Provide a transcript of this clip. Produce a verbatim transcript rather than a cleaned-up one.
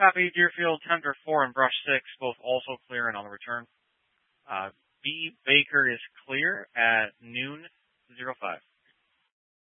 Copy Deerfield, Tundra four and Brush six, both also clear and on the return. Uh, B Baker is clear at noon zero five.